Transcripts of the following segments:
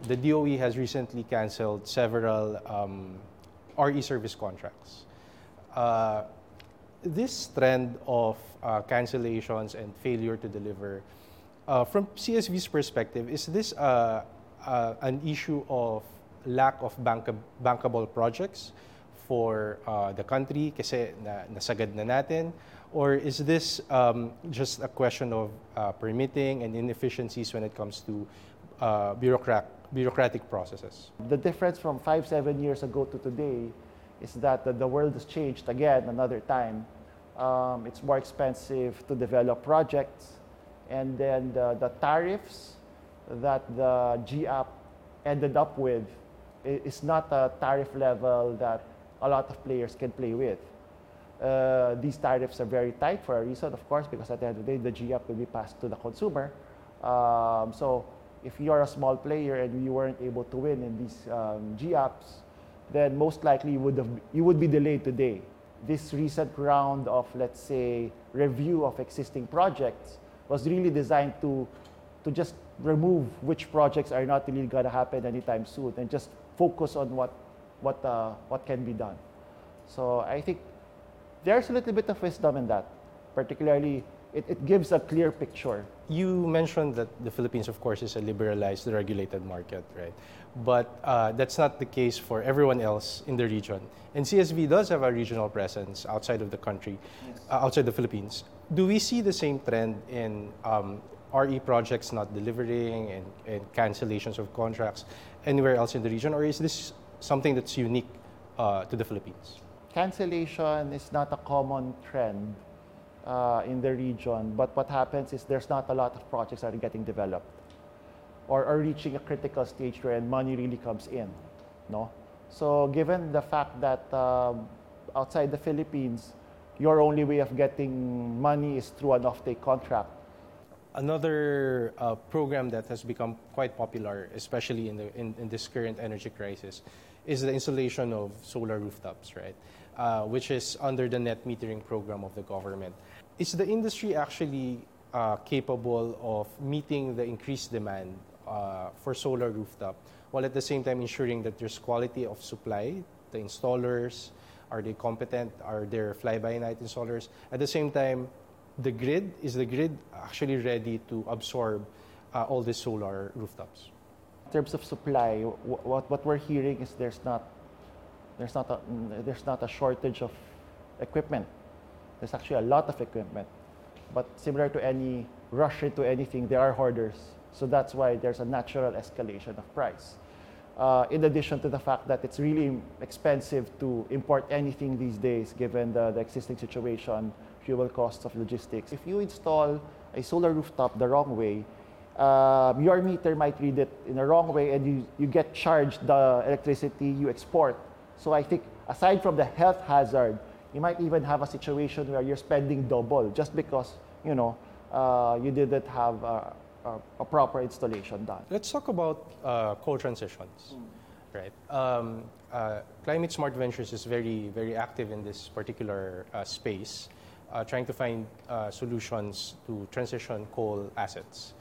the DOE has recently canceled several RE service contracts. This trend of cancellations and failure to deliver, from CSV's perspective, is this an issue of lack of bankable projects for the country kasi nasagad na natin? Or is this just a question of permitting and inefficiencies when it comes to bureaucratic processes? The difference from 5-7 years ago to today is that the world has changed again another time. It's more expensive to develop projects, and then the tariffs that the GAP ended up with is not a tariff level that a lot of players can play with. These tariffs are very tight for a reason, of course, because at the end of the day, the GAP will be passed to the consumer. So if you're a small player and you weren't able to win in these GAPs, then most likely you would be delayed today. This recent round of, let's say, review of existing projects was really designed to just remove which projects are not really going to happen anytime soon and just focus on what can be done. So I think there's a little bit of wisdom in that. Particularly, it gives a clear picture. You mentioned that the Philippines, of course, is a liberalized, regulated market, right? But that's not the case for everyone else in the region. And CSV does have a regional presence outside of the country, yes. Outside the Philippines. Do we see the same trend in RE projects not delivering and cancellations of contracts anywhere else in the region? Or is this something that's unique to the Philippines? Cancellation is not a common trend in the region, but what happens is there's not a lot of projects that are getting developed or are reaching a critical stage where money really comes in, no? So given the fact that outside the Philippines, your only way of getting money is through an offtake contract. Another program that has become quite popular, especially in this current energy crisis, is the installation of solar rooftops, right? Which is under the net metering program of the government. Is the industry actually capable of meeting the increased demand for solar rooftop, while at the same time ensuring that there's quality of supply? The installers, are they competent? Are there fly-by-night installers? At the same time, is the grid actually ready to absorb all these solar rooftops? In terms of supply, what we're hearing is there's not a shortage of equipment. There's actually a lot of equipment, but similar to any rush into anything, there are hoarders. So that's why there's a natural escalation of price. In addition to the fact that it's really expensive to import anything these days, given the existing situation, fuel costs of logistics. If you install a solar rooftop the wrong way, your meter might read it in the wrong way, and you get charged the electricity you export. So I think aside from the health hazard, you might even have a situation where you're spending double just because you didn't have a proper installation done. Let's talk about coal transitions, right? Climate Smart Ventures is very, very active in this particular space, trying to find solutions to transition coal assets.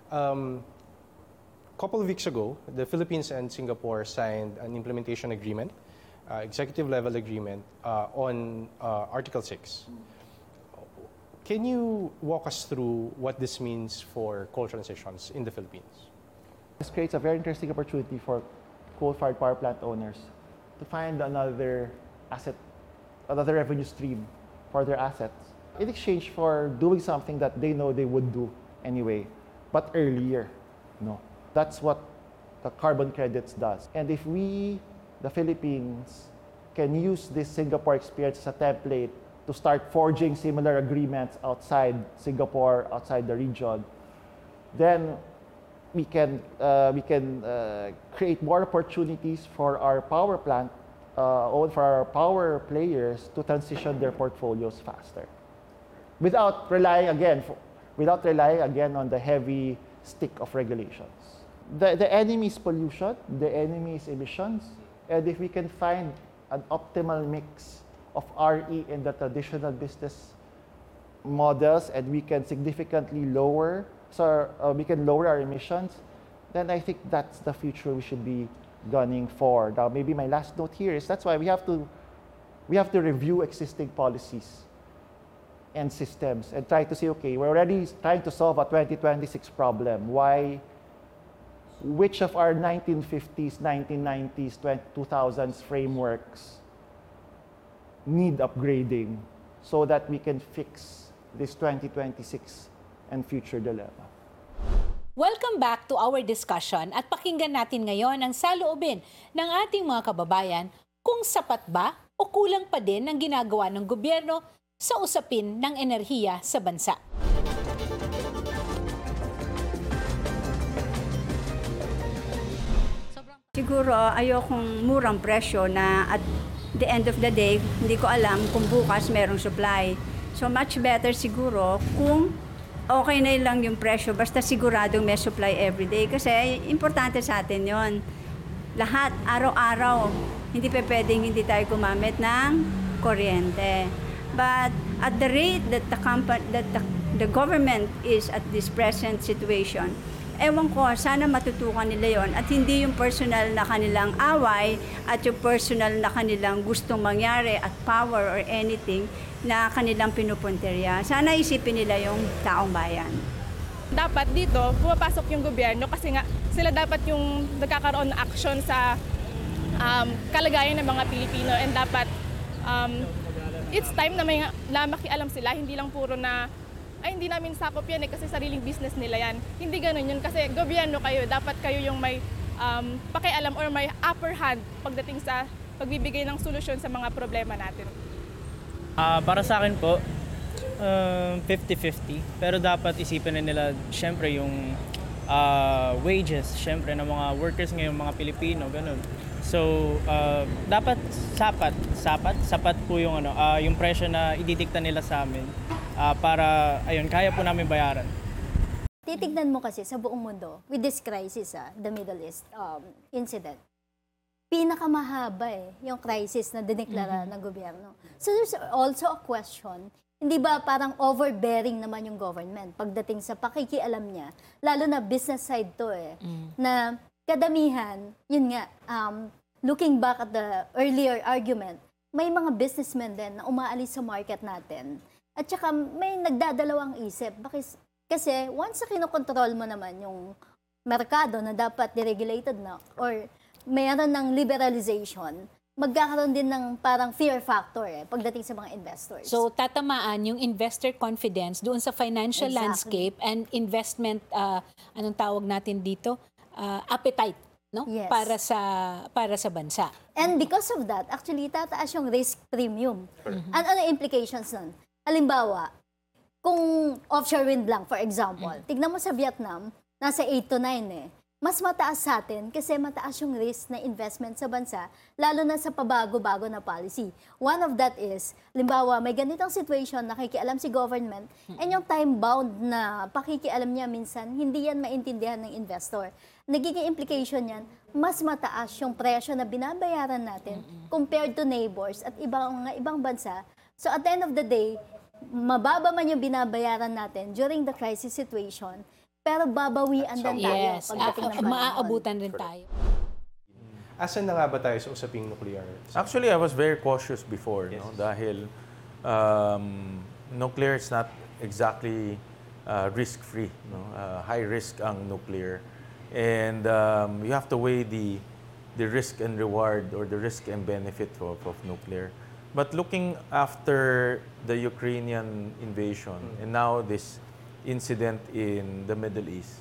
Couple of weeks ago, the Philippines and Singapore signed an implementation agreement, executive level agreement on Article 6. Can you walk us through what this means for coal transitions in the Philippines? This creates a very interesting opportunity for coal-fired power plant owners to find another revenue stream for their assets in exchange for doing something that they know they would do anyway, but earlier. No, that's what the carbon credits does. And if we, the Philippines, can use this Singapore experience as a template to start forging similar agreements outside Singapore, outside the region, then we can create more opportunities for our power plant, for our power players to transition their portfolios faster, without relying again on the heavy stick of regulations. The enemy is pollution, the enemy is emissions, and if we can find an optimal mix of RE in the traditional business models, and we can significantly lower our emissions, then I think that's the future we should be gunning for. Now, maybe my last note here is that's why we have to review existing policies and systems and try to say, okay, we're already trying to solve a 2026 problem. Which of our 1950s, 1990s, 2000s frameworks need upgrading so that we can fix this 2026 and future dilemma? Welcome back to our discussion at pakinggan natin ngayon ang saloobin ng ating mga kababayan kung sapat ba o kulang pa din ang ginagawa ng gobyerno sa usapin ng enerhiya sa bansa. Siguro ayokong murang presyo na at the end of the day, hindi ko alam kung bukas merong supply. So much better siguro kung okay na lang yung presyo, basta siguradong may supply everyday. Kasi importante sa atin yon. Lahat, araw-araw, hindi pa pwedeng hindi tayo gumamit ng kuryente. But at the rate that the government is at this present situation, ewan ko, sana matutukan nila yon at hindi yung personal na kanilang away at yung personal na kanilang gustong mangyari at power or anything na kanilang pinupunterya. Sana isipin nila yung taong bayan. Dapat dito, pumapasok yung gobyerno kasi nga sila dapat yung nagkakaroon ng action sa kalagayan ng mga Pilipino and dapat it's time na may makialam sila, hindi lang puro na ay hindi namin sakop yan kasi sariling business nila yan. Hindi ganun yun kasi gobyerno kayo, dapat kayo yung may pakialam or may upper hand pagdating sa pagbibigay ng solusyon sa mga problema natin. Para sa akin po, 50-50. Pero dapat isipin na nila, syempre, yung wages, syempre, ng mga workers ngayon, mga Pilipino, ganun. So, dapat sapat po yung, yung presyo na ididikta nila sa amin para, ayun, kaya po namin bayaran. Titignan mo kasi sa buong mundo, with this crisis, the Middle East incident, pinakamahaba yung crisis na dineklara ng gobyerno. So there's also a question, hindi ba parang overbearing naman yung government pagdating sa pakikialam niya, lalo na business side to na kadamihan, yun nga, looking back at the earlier argument, may mga businessmen din na umaalis sa market natin. At saka may nagdadalawang isip. Kasi once na kinokontrol mo naman yung merkado na dapat deregulated na or mayroon ng liberalization, magkakaroon din ng parang fear factor pagdating sa mga investors. So tatamaan yung investor confidence doon sa financial landscape and investment, anong tawag natin dito? Appetite, no? Yes. Para sa bansa. And because of that, actually tataas yung risk premium. Ano implications nun? Halimbawa, kung offshore wind lang, for example, tignan mo sa Vietnam, nasa 8 to 9 mas mataas sa atin kasi mataas yung risk na investment sa bansa, lalo na sa pabago-bago na policy. One of that is, halimbawa, may ganitong situation, nakikialam si government, and yung time-bound na pakikialam niya minsan, hindi yan maintindihan ng investor. Nagiging implication yan, mas mataas yung presyo na binabayaran natin compared to neighbors at ibang bansa. So at the end of the day, mababa man yung binabayaran natin during the crisis situation, pero babawian din tayo Yes, pagdating ng panahon. maaabutan rin tayo. Asan na nga ba tayo sa usaping nuclear? Actually, I was very cautious before, no? Dahil nuclear is not exactly risk-free. No? High risk ang nuclear. And you have to weigh the risk and reward or the risk and benefit of nuclear. But looking after the Ukrainian invasion and now this incident in the Middle East,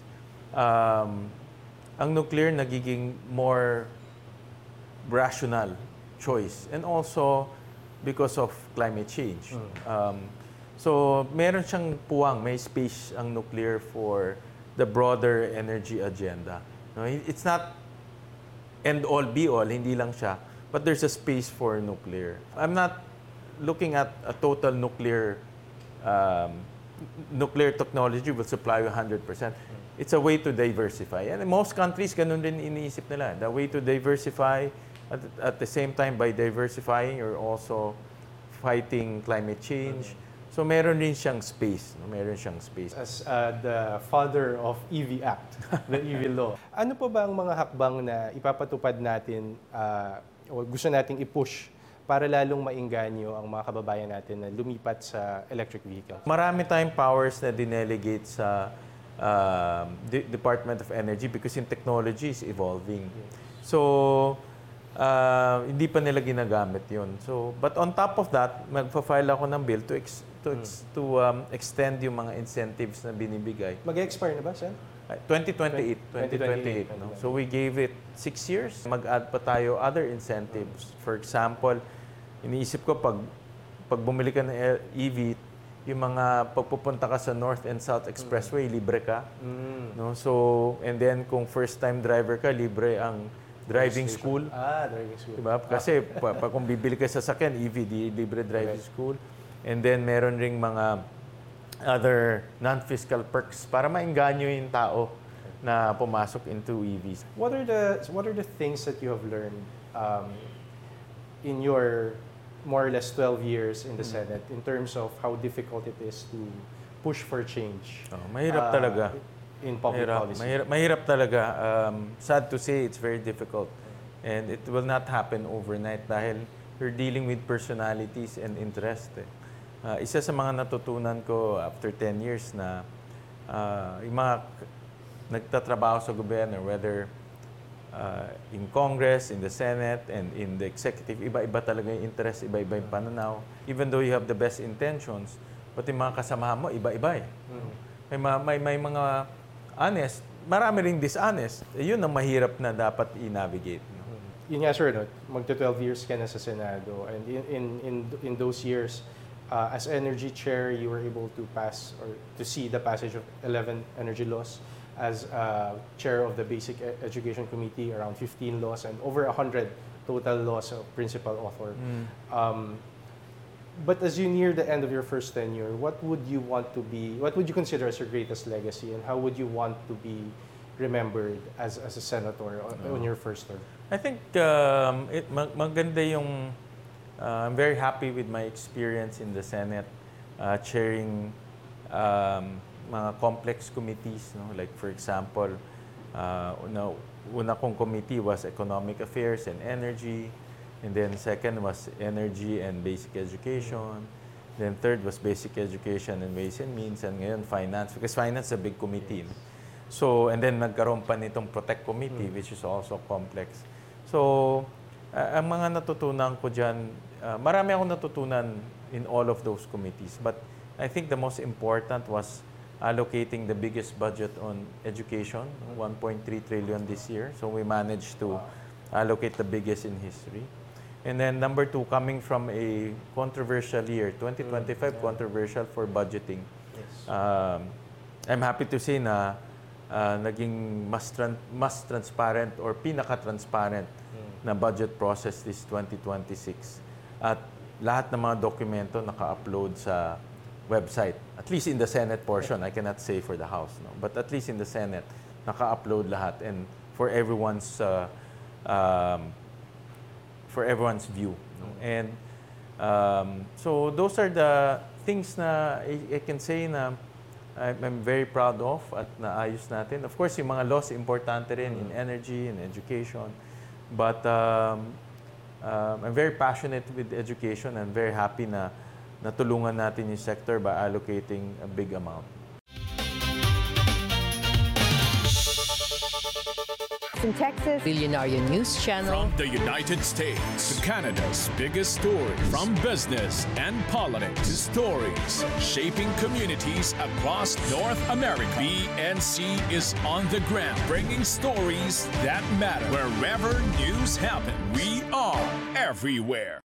ang nuclear nagiging more rational choice and also because of climate change. So meron siyang puwang, may space ang nuclear for the broader energy agenda. No, it's not end all be all, hindi lang siya, but there's a space for nuclear. I'm not looking at a total nuclear technology will supply you 100%. It's a way to diversify. And in most countries, ganun din iniisip nila. The way to diversify, at the same time, by diversifying, you're also fighting climate change. So meron rin siyang space. No? Meron siyang space. As the father of EV Act, the EV law, ano po ba ang mga hakbang na ipapatupad natin o gusto nating i-push para lalong maingganyo ang mga kababayan natin na lumipat sa electric vehicles? Marami tayong powers na dinelegate sa Department of Energy because yung technology is evolving. So, hindi pa nila ginagamit yun. So, but on top of that, magpa-file ako ng bill to extend yung mga incentives na binibigay. Mag-expire na ba, Sen? 2028. No? So we gave it 6 years. Mag-add pa tayo other incentives. For example, iniisip ko pag bumili ka ng EV, yung mga pagpupunta ka sa North and South Expressway, libre ka. No? So, and then kung first time driver ka, libre ang driving school. Driving school. Diba? Kasi kung bibili ka sa sakyan, EV, libre driving school. And then meron ring mga other non-fiscal perks para maingganyo yung tao na pumasok into EVs. What are the things that you have learned in your more or less 12 years in the Senate in terms of how difficult it is to push for change? Mahirap talaga. In public policy. Mahirap talaga. Sad to say, it's very difficult. And it will not happen overnight dahil you're dealing with personalities and interest. Isa sa mga natutunan ko after 10 years na yung mga nagtatrabaho sa gobyerno, whether in Congress, in the Senate, and in the executive, iba-iba talaga yung interest, iba-iba yung pananaw. Even though you have the best intentions, but yung mga kasamahan mo, iba-iba eh. May mga honest, marami ring dishonest. Yun ang mahirap na dapat i-navigate. Yun nga, sir, no? Magto-12 years ka na sa Senado. And in those years, as Energy Chair, you were able to pass or to see the passage of 11 energy laws. As Chair of the Basic Education Committee, around 15 laws and over 100 total laws of principal author. But as you near the end of your first tenure, what would you consider as your greatest legacy, and how would you want to be remembered as a senator on your first term? I think maganda yung I'm very happy with my experience in the Senate, chairing mga complex committees. No? Like for example, una kong committee was Economic Affairs and Energy. And then second was Energy and Basic Education. Then third was Basic Education and Ways and Means. And ngayon Finance, because Finance is a big committee. No? So, and then nagkaroon pa nitong Protect Committee, which is also complex. So, ang mga natutunan ko dyan, marami akong natutunan in all of those committees. But I think the most important was allocating the biggest budget on education, 1.3 trillion this year. So we managed to allocate the biggest in history. And then number two, coming from a controversial year, 2025 controversial for budgeting. Yes. I'm happy to say na naging mas transparent or pinaka-transparent na budget process this 2026. At lahat ng mga dokumento naka-upload sa website. At least in the Senate portion, I cannot say for the House, no? But at least in the Senate, naka-upload lahat and for everyone's view. No? And so those are the things na I can say na I'm very proud of at naayos natin. Of course, yung mga laws importante rin in energy and education. But I'm very passionate with education and very happy na natulungan natin yung sector by allocating a big amount. In Texas, Billionaire News Channel. From the United States to Canada's biggest stories, from business and politics to stories shaping communities across North America. BNC is on the ground, bringing stories that matter. Wherever news happens, we are everywhere.